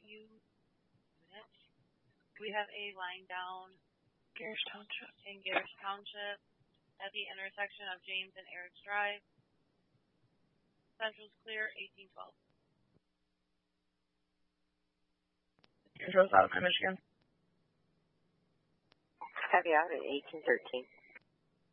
unit. We have a line down Garrish Township. in Garrish Township at the intersection of James and Eric's Drive. Central's clear, 1812. Controls out of Michigan. Heavy out at 1813.